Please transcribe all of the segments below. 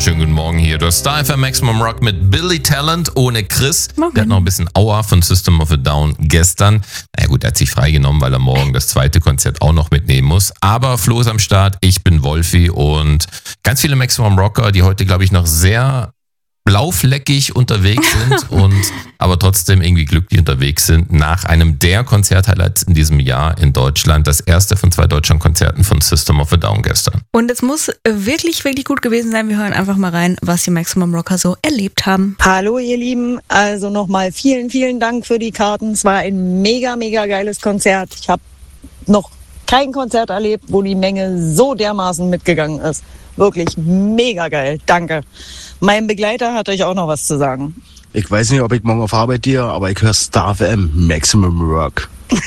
wunderschönen guten Morgen hier. Du hast Star FM Maximum Rock mit Billy Talent ohne Chris. Morgen. Der hat noch ein bisschen Aua von System of a Down gestern. Na gut, er hat sich freigenommen, weil er morgen das zweite Konzert auch noch mitnehmen muss. Aber Flo ist am Start, ich bin Wolfi und ganz viele Maximum Rocker, die heute, glaube ich, noch sehr blaufleckig unterwegs sind und aber trotzdem irgendwie glücklich unterwegs sind nach einem der Konzert-Highlights in diesem Jahr in Deutschland. Das erste von 2 Deutschland-Konzerten von System of a Down gestern. Und es muss wirklich, wirklich gut gewesen sein. Wir hören einfach mal rein, was die Maximum Rocker so erlebt haben. Hallo ihr Lieben, also nochmal vielen, vielen Dank für die Karten. Es war ein mega, mega geiles Konzert. Ich habe noch kein Konzert erlebt, wo die Menge so dermaßen mitgegangen ist. Wirklich mega geil, danke. Mein Begleiter hat euch auch noch was zu sagen. Ich weiß nicht, ob ich morgen auf Arbeit gehe, aber ich höre Star FM Maximum Rock.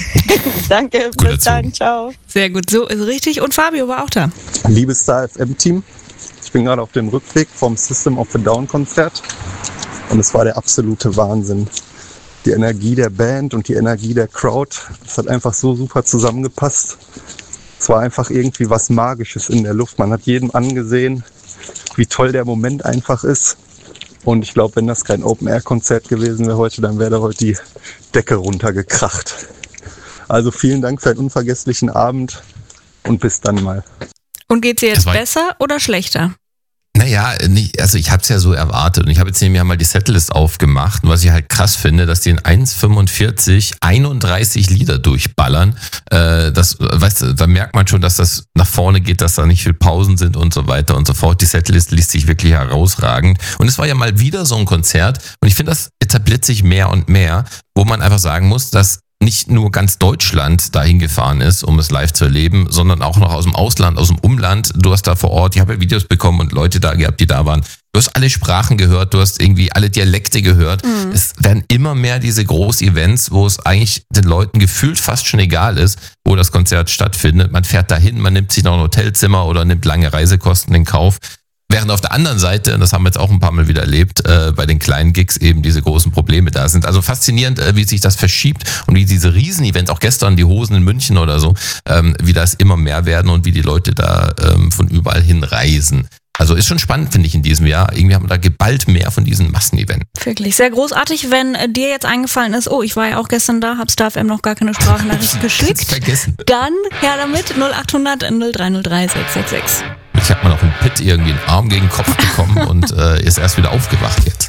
Danke, bis dann, ciao. Sehr gut, so ist richtig. Und Fabio war auch da. Liebes Star FM-Team, ich bin gerade auf dem Rückweg vom System of a Down Konzert und es war der absolute Wahnsinn. Die Energie der Band und die Energie der Crowd, das hat einfach so super zusammengepasst. Es war einfach irgendwie was Magisches in der Luft. Man hat jedem angesehen, wie toll der Moment einfach ist. Und ich glaube, wenn das kein Open-Air-Konzert gewesen wäre heute, dann wäre da heute die Decke runtergekracht. Also vielen Dank für einen unvergesslichen Abend und bis dann mal. Und geht's dir jetzt besser oder schlechter? Naja, also ich habe es ja so erwartet und ich habe jetzt mir mal die Setlist aufgemacht und was ich halt krass finde, dass die in 1,45 31 Lieder durchballern. Das, weißt du, da merkt man schon, dass das nach vorne geht, dass da nicht viel Pausen sind und so weiter und so fort. Die Setlist liest sich wirklich herausragend und es war ja mal wieder so ein Konzert und ich finde, das etabliert sich mehr und mehr, wo man einfach sagen muss, dass nicht nur ganz Deutschland dahin gefahren ist, um es live zu erleben, sondern auch noch aus dem Ausland, aus dem Umland. Du hast da vor Ort, ich habe ja Videos bekommen und Leute da gehabt, die da waren. Du hast alle Sprachen gehört, du hast irgendwie alle Dialekte gehört. Mhm. Es werden immer mehr diese Groß-Events, wo es eigentlich den Leuten gefühlt fast schon egal ist, wo das Konzert stattfindet. Man fährt dahin, man nimmt sich noch ein Hotelzimmer oder nimmt lange Reisekosten in Kauf. Während auf der anderen Seite, und das haben wir jetzt auch ein paar Mal wieder erlebt, bei den kleinen Gigs eben diese großen Probleme da sind. Also faszinierend, wie sich das verschiebt und wie diese Riesen-Events, auch gestern die Hosen in München oder so, wie das immer mehr werden und wie die Leute da von überall hin reisen. Also ist schon spannend, finde ich, in diesem Jahr. Irgendwie haben wir da geballt mehr von diesen Massenevents. Wirklich sehr großartig, wenn dir jetzt eingefallen ist, oh, ich war ja auch gestern da, hab Star FM noch gar keine Sprachnachricht geschickt. Vergessen. Dann her damit, 0800 0303 666. Ich habe mal noch einen Pit irgendwie in den Arm gegen den Kopf bekommen und ist erst wieder aufgewacht jetzt.